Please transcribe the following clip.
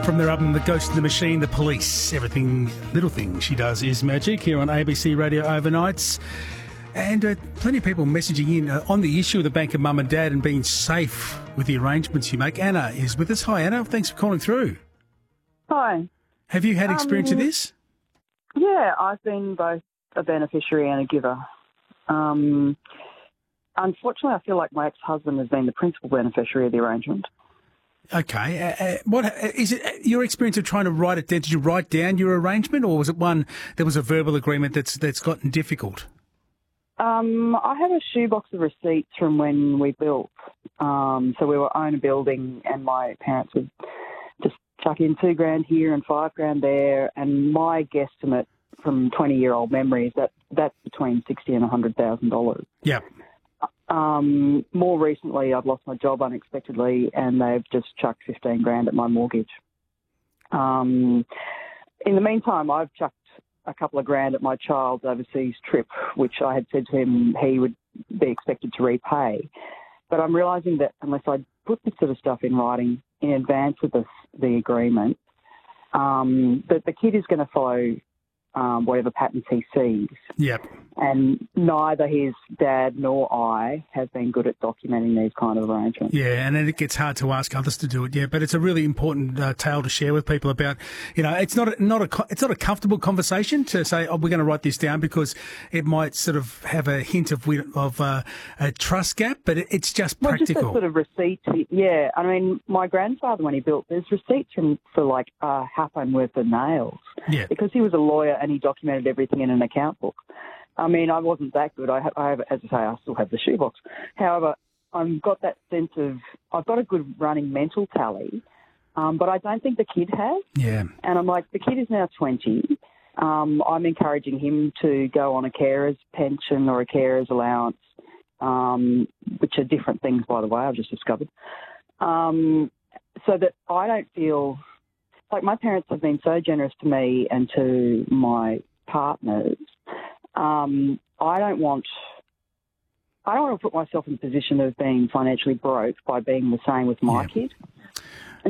From their album The Ghost in the Machine, The Police, everything, little thing she does is magic, here on ABC Radio Overnights. And plenty of people messaging in on the issue of the bank of mum and dad and being safe with the arrangements you make. Anna is with us. Hi, Anna. Thanks for calling through. Hi. Have you had experience of this? Yeah, I've been both a beneficiary and a giver. Unfortunately, I feel like my ex-husband has been the principal beneficiary of the arrangement. Okay. What is it? Your experience of trying to write it down? Did you write down your arrangement, or was it one that was a verbal agreement that's gotten difficult? I have a shoebox of receipts from when we built. So we were own a building, and my parents would just chuck in $2,000 here and $5,000 there. And my guesstimate from 20-year-old memory is that's between $60,000 and $100,000. Yeah. More recently, I've lost my job unexpectedly, and they've just chucked $15,000 at my mortgage. In the meantime, I've chucked a couple of grand at my child's overseas trip, which I had said to him he would be expected to repay. But I'm realising that unless I put this sort of stuff in writing in advance of the agreement, that the kid is going to follow whatever patterns he sees. Yep. And neither his dad nor I have been good at documenting these kind of arrangements. Yeah, and then it gets hard to ask others to do it. Yeah, but it's a really important tale to share with people about. It's not a comfortable conversation to say, oh, we're going to write this down, because it might sort of have a hint of a trust gap. But it's just practical. Just a sort of receipt. Yeah, I mean, my grandfather, when he built, there's receipts for like a half-pound worth of nails. Yeah. Because he was a lawyer and he documented everything in an account book. I mean, I wasn't that good. I have, as I say, I still have the shoebox. However, I've got that sense of, I've got a good running mental tally, but I don't think the kid has. Yeah. And I'm like, the kid is now 20. I'm encouraging him to go on a carer's pension or a carer's allowance, which are different things, by the way, I've just discovered, so that I don't feel like my parents have been so generous to me and to my partners. I don't want to put myself in a position of being financially broke by being the same with my kid.